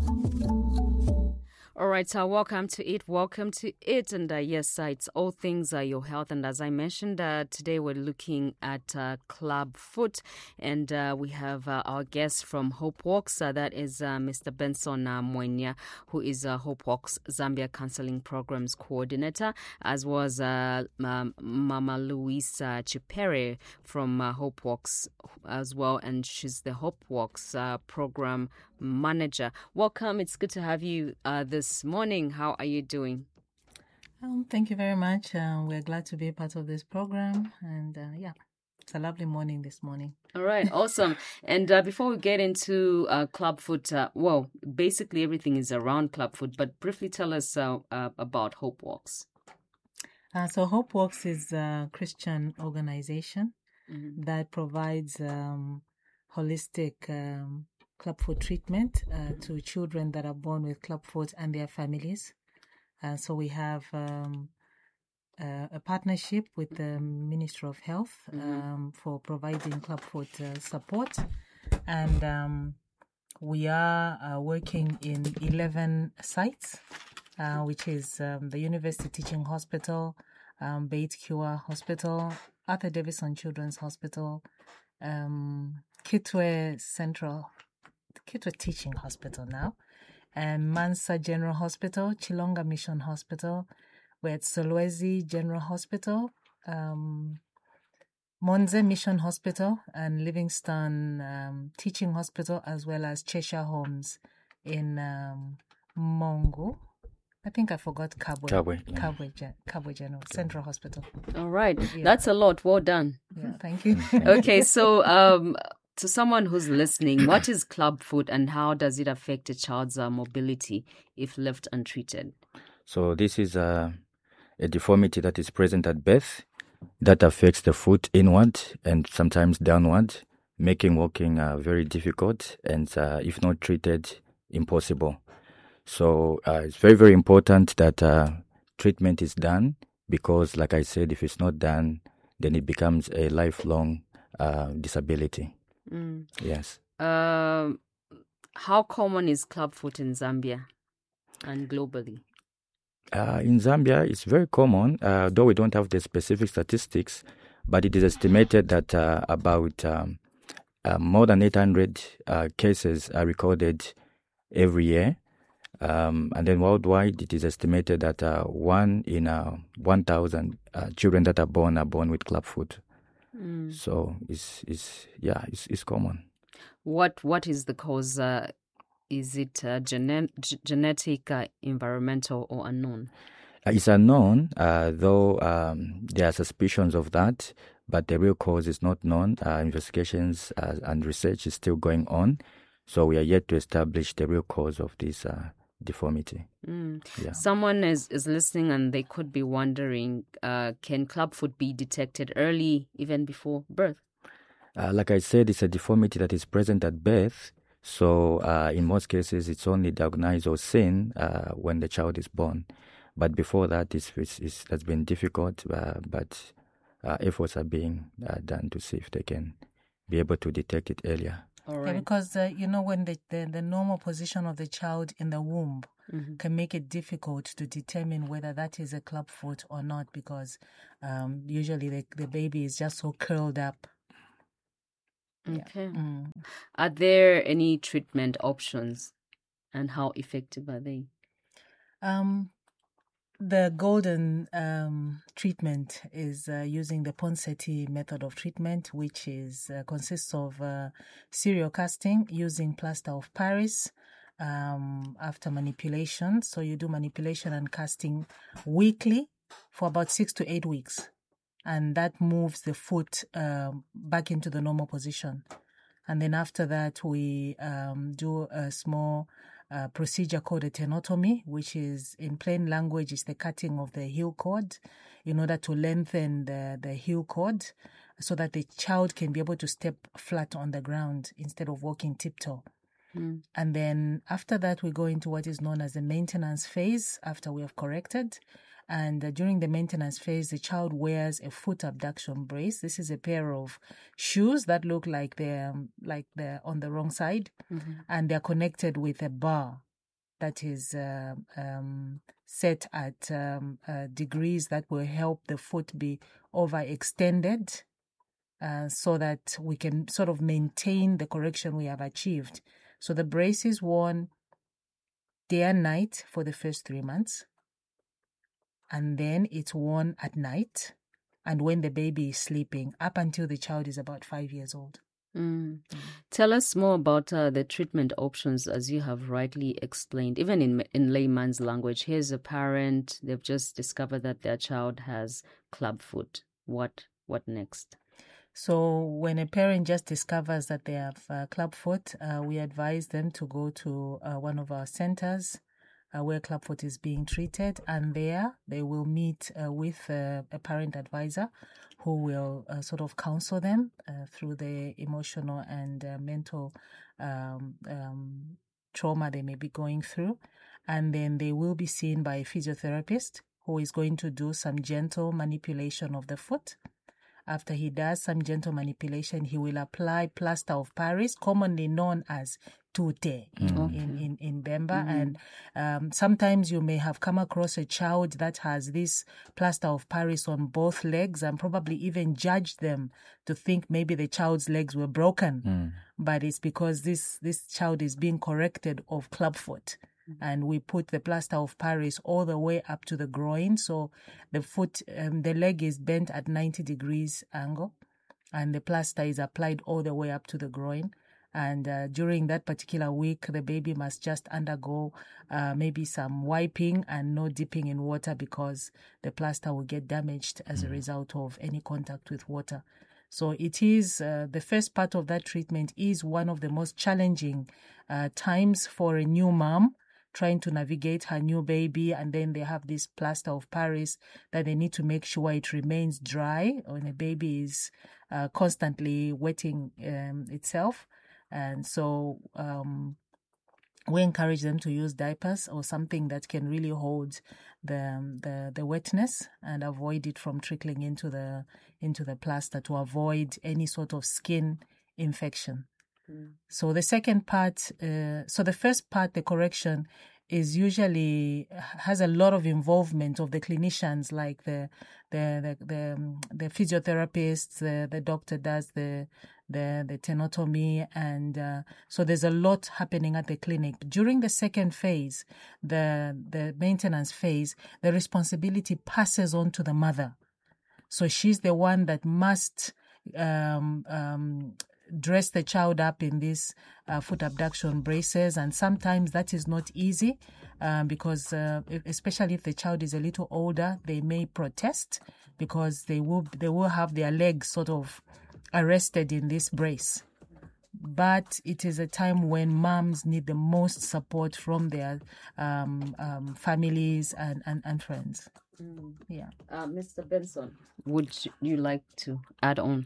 All right, so welcome to it. And yes, it's all things your health. And as I mentioned, today we're looking at Club Foot, and we have our guest from Hope Walks. That is Mr. Benson Mwenya, who is Hope Walks Zambia Counseling Programs Coordinator, as was Mama Louisa Chipere from Hope Walks as well, and she's the Hope Walks Program Manager. Welcome. It's good to have you this morning. How are you doing? Thank you very much. We're glad to be a part of this program. And it's a lovely morning this morning. All right. Awesome. And before we get into Club Foot, basically everything is around Club Foot, but briefly tell us about Hope Walks. So Hope Walks is a Christian organization that provides holistic clubfoot treatment to children that are born with clubfoot and their families. So we have a partnership with the Ministry of Health for providing clubfoot support. And we are working in 11 sites, which is the University Teaching Hospital, Beit Cure Hospital, Arthur Davison Children's Hospital, Kitwe Teaching Hospital now, and Mansa General Hospital, Chilonga Mission Hospital, we're at Solwezi General Hospital, Monze Mission Hospital, and Livingston Teaching Hospital, as well as Cheshire Homes in Mongo. I think I forgot Kabwe General Central Hospital. All right. Yeah. That's a lot. Well done. Yeah, thank you. Okay, so to someone who's listening, what is clubfoot and how does it affect a child's mobility if left untreated? So this is a deformity that is present at birth that affects the foot inward and sometimes downward, making walking very difficult and, if not treated, impossible. So it's very, very important that treatment is done because, like I said, if it's not done, then it becomes a lifelong disability. Yes. How common is clubfoot in Zambia and globally? In Zambia, it's very common, though we don't have the specific statistics, but it is estimated that about more than 800 cases are recorded every year. And then worldwide, it is estimated that 1 in 1,000 children that are born with clubfoot. So it's common. What is the cause? Is it genetic, environmental, or unknown? It's unknown, though there are suspicions of that, but the real cause is not known. Investigations and research is still going on, so we are yet to establish the real cause of this deformity. Yeah. Someone is listening and they could be wondering, can clubfoot be detected early, even before birth? Like I said, it's a deformity that is present at birth. So in most cases, it's only diagnosed or seen when the child is born. But before that, that's been difficult, but efforts are being done to see if they can be able to detect it earlier. All right. Yeah, because, when the normal position of the child in the womb can make it difficult to determine whether that is a clubfoot or not, because usually the baby is just so curled up. Okay. Yeah. Are there any treatment options and how effective are they? The golden treatment is using the Ponseti method of treatment, which consists of serial casting using plaster of Paris after manipulation. So you do manipulation and casting weekly for about 6 to 8 weeks. And that moves the foot back into the normal position. And then after that, we do a small procedure called a tenotomy, which is, in plain language, is the cutting of the heel cord in order to lengthen the heel cord so that the child can be able to step flat on the ground instead of walking tiptoe. And then after that, we go into what is known as the maintenance phase after we have corrected. And during the maintenance phase, the child wears a foot abduction brace. This is a pair of shoes that look like they're on the wrong side, and they're connected with a bar that is set at degrees that will help the foot be overextended, so that we can sort of maintain the correction we have achieved. So the brace is worn day and night for the first 3 months, and then it's worn at night and when the baby is sleeping up until the child is about 5 years old. Tell us more about the treatment options, as you have rightly explained, even in layman's language. Here's a parent, they've just discovered that their child has clubfoot. What next? So when a parent just discovers that they have clubfoot, we advise them to go to one of our centers where clubfoot is being treated, and there they will meet with a parent advisor who will sort of counsel them through the emotional and mental trauma they may be going through. And then they will be seen by a physiotherapist who is going to do some gentle manipulation of the foot. After he does some gentle manipulation, he will apply plaster of Paris, commonly known as tute in Bemba. And sometimes you may have come across a child that has this plaster of Paris on both legs and probably even judged them to think maybe the child's legs were broken. But it's because this child is being corrected of clubfoot. And we put the plaster of Paris all the way up to the groin. So the foot, the leg is bent at 90 degrees angle, and the plaster is applied all the way up to the groin. And during that particular week, the baby must just undergo maybe some wiping and no dipping in water, because the plaster will get damaged as a result of any contact with water. So it is, the first part of that treatment is one of the most challenging times for a new mom, trying to navigate her new baby, and then they have this plaster of Paris that they need to make sure it remains dry when a baby is constantly wetting itself. And so we encourage them to use diapers or something that can really hold the wetness and avoid it from trickling into the plaster, to avoid any sort of skin infection. So the second part, so the first part, the correction, is usually has a lot of involvement of the clinicians, like the physiotherapists, the doctor does the tenotomy, and so there's a lot happening at the clinic. During the second phase, the maintenance phase, the responsibility passes on to the mother. So she's the one that must dress the child up in these foot abduction braces, and sometimes that is not easy because especially if the child is a little older, they may protest because they will have their legs sort of arrested in this brace. But it is a time when moms need the most support from their families and friends. Yeah. Mr. Benson, would you like to add on?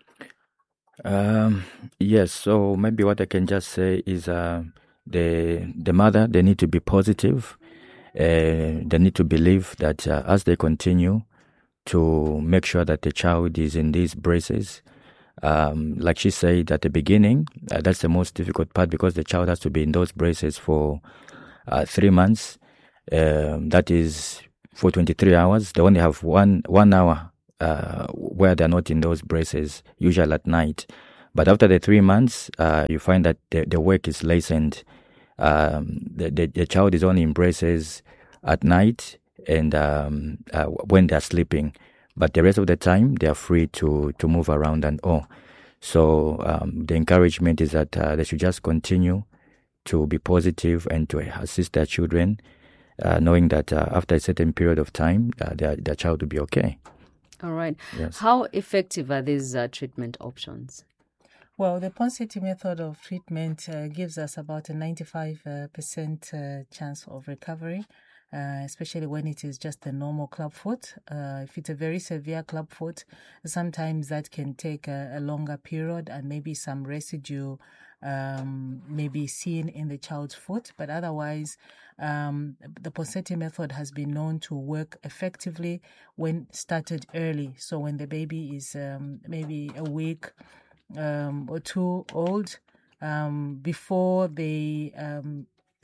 Yes, so maybe what I can just say is the mother, they need to be positive. They need to believe that as they continue to make sure that the child is in these braces, like she said at the beginning, that's the most difficult part, because the child has to be in those braces for 3 months. That is for 23 hours. They only have one hour where they're not in those braces, usually at night. But after the 3 months, you find that the work is lessened. The child is only in braces at night and when they're sleeping. But the rest of the time, they are free to move around and all. So the encouragement is that they should just continue to be positive and to assist their children, knowing that after a certain period of time, their child will be okay. All right. Yes. How effective are these treatment options? Well, the Ponseti method of treatment gives us about a 95% chance of recovery, especially when it is just a normal clubfoot. If it's a very severe clubfoot, sometimes that can take a longer period, and maybe some residue may be seen in the child's foot. But otherwise, the Ponseti method has been known to work effectively when started early. So when the baby is maybe a week or 2 old, before they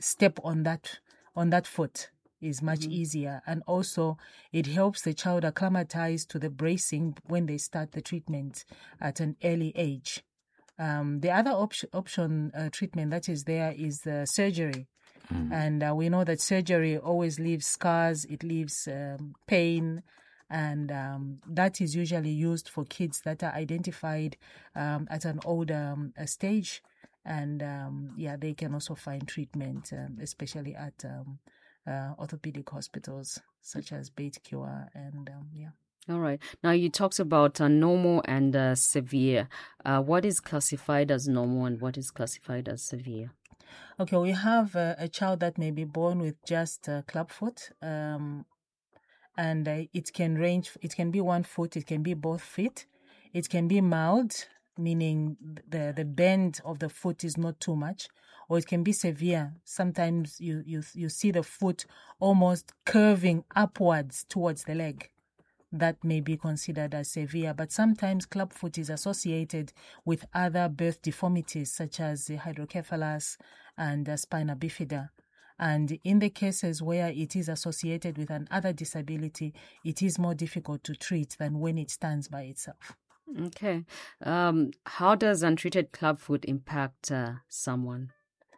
step on that foot is much easier. And also it helps the child acclimatize to the bracing when they start the treatment at an early age. The other option treatment that is there is surgery. And we know that surgery always leaves scars, it leaves pain, and that is usually used for kids that are identified at an older stage. And they can also find treatment, especially at orthopedic hospitals such as Beit Cure and All right. Now you talked about normal and severe. What is classified as normal and what is classified as severe? Okay, we have a child that may be born with just clubfoot, and it can range. It can be 1 foot. It can be both feet. It can be mild, meaning the bend of the foot is not too much, or it can be severe. Sometimes you see the foot almost curving upwards towards the leg. That may be considered as severe, but sometimes clubfoot is associated with other birth deformities such as hydrocephalus and spina bifida. And in the cases where it is associated with another disability, it is more difficult to treat than when it stands by itself. Okay. How does untreated clubfoot impact someone?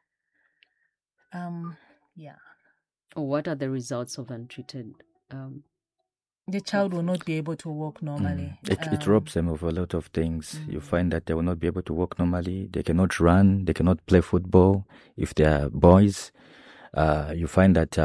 Or what are the results of untreated? The child will not be able to walk normally. It robs them of a lot of things. You find that they will not be able to walk normally. They cannot run. They cannot play football if they are boys. You find that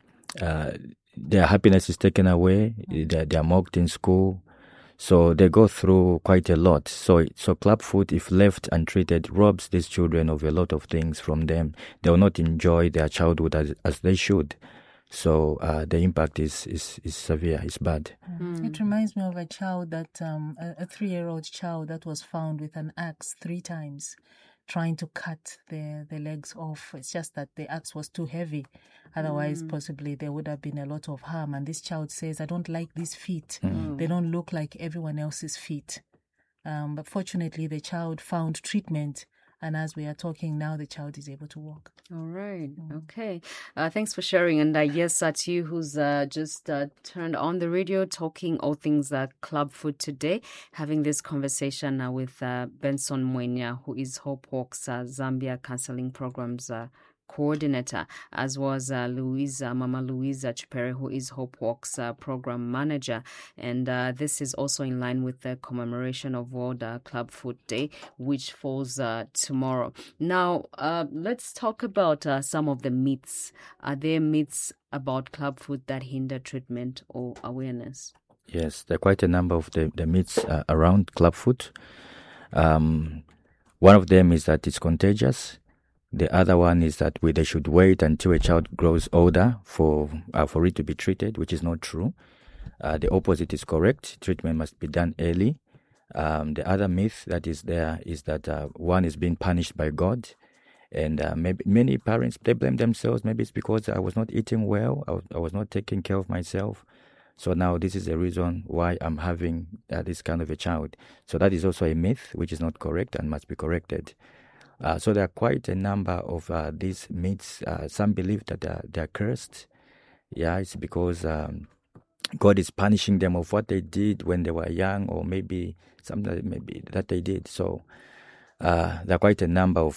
their happiness is taken away. They are mocked in school. So they go through quite a lot. So clubfoot, if left untreated, robs these children of a lot of things from them. They will not enjoy their childhood as they should. So the impact is severe, it's bad. It reminds me of a child that, a 3-year-old child that was found with an axe 3 times, trying to cut the legs off. It's just that the axe was too heavy. Otherwise, possibly there would have been a lot of harm. And this child says, I don't like these feet. They don't look like everyone else's feet. But fortunately, the child found treatment. And as we are talking now, the child is able to walk. All right. Okay. Thanks for sharing. And yes, that's you who's just turned on the radio, talking all things clubfoot today, having this conversation with Benson Mwenya, who is Hope Walks Zambia Counseling Programs Coordinator, as was Mama Louisa Chipere, who is Hope Walks Program Manager. And this is also in line with the commemoration of World Clubfoot Day, which falls tomorrow. Now, let's talk about some of the myths. Are there myths about clubfoot that hinder treatment or awareness? Yes, there are quite a number of the myths around clubfoot. One of them is that it's contagious. The other one is that they should wait until a child grows older for it to be treated, which is not true. The opposite is correct. Treatment must be done early. The other myth that is there is that one is being punished by God. And maybe many parents, they blame themselves. Maybe it's because I was not eating well. I was not taking care of myself. So now this is the reason why I'm having this kind of a child. So that is also a myth, which is not correct and must be corrected. So there are quite a number of these myths. Some believe that they are cursed. Yeah, it's because God is punishing them of what they did when they were young, or maybe something maybe that they did. So there are quite a number of